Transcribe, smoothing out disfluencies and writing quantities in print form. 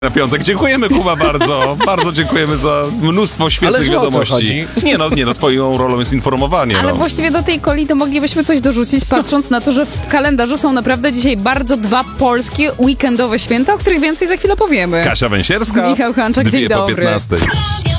Na piątek. Dziękujemy, Kuba, bardzo. Bardzo dziękujemy za mnóstwo świetnych Ale o co wiadomości. chodzi? Nie no, twoją rolą jest informowanie. Ale no. właściwie do tej coli to moglibyśmy coś dorzucić, patrząc na to, że w kalendarzu są naprawdę dzisiaj bardzo dwa polskie weekendowe święta, o których więcej za chwilę powiemy. Kasia Węsierska. Michał Hanczak, dzień 2 po dobry. 15.